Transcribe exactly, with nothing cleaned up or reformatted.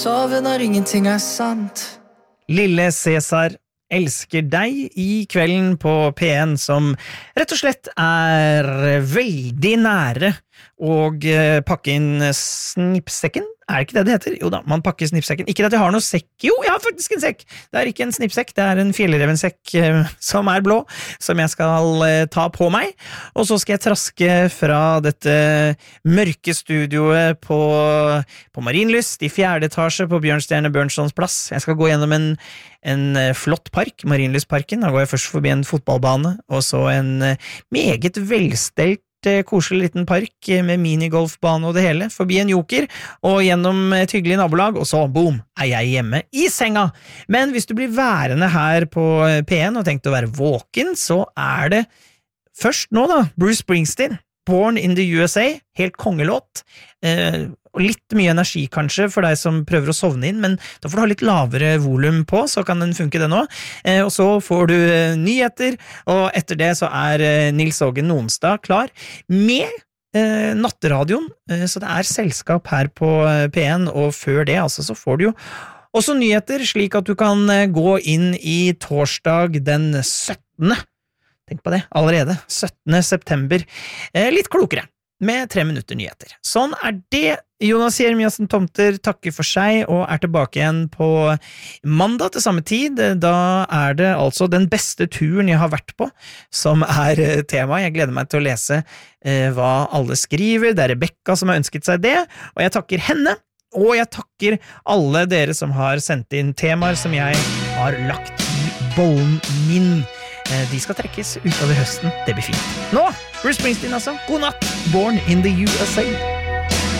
Sove når ingenting er sant. Lille Cæsar elsker deg i kvelden på P en som rett og slett er veldig nære og pakke inn snippsekken. Er det ikke det det heter? Jo da, man pakker snippsekken. Ikke at jeg har noe sekk. Jo, jeg har faktisk en sekk! Det er ikke en snippsekk, det er en fjellrevensekk eh, som er blå, som jeg skal eh, ta på meg. Og så skal jeg traske fra dette mørke studioet på, på Marienlyst, i fjerde etasje på Bjørnstjerne Bjørnsons plass. Jeg skal gå gjennom en, en flott park, Marienlystparken. Da går jeg først forbi en fotballbane, og så en meget velstelt koselig liten park med minigolfbane og det hele, forbi en joker og gjennom et hyggelig nabolag, og så, boom, er jeg hjemme i senga. Men hvis du blir værende her på P en og tenkt å være våken, så er det først nå da, Bruce Springsteen, Born in the U S A, helt kongelåt, eh, og litt mye energi kanskje for deg som prøver å sovne inn, men da får du ha litt lavere volum på, så kan den funke det nå. Eh, og så får du eh, nyheter, og etter det så er eh, Nils Ågen Nonstad klar med eh, natteradioen, eh, så det er selskap her på eh, P en, og før det altså så får du jo også nyheter, slik at du kan eh, gå inn i torsdag den syttende. Tenk på det, allerede, syttende september, eh, litt klokere, med tre minutter nyheter. Sånn er det. Jonas Jeremiassen Tomter takker for seg og er tilbake igjen på mandag til samme tid. Da er det altså den beste turen jeg har vært på som er tema. Jeg gleder meg til å lese eh, hva alle skriver. Det er Rebecca som har ønsket seg det, og jeg takker henne. Og jeg takker alle dere som har sendt inn temaer som jeg har lagt i bollen min. De skal trekkes utover høsten. Det blir fint. Nå, Bruce Springsteen altså. God natt. Born in the U S A.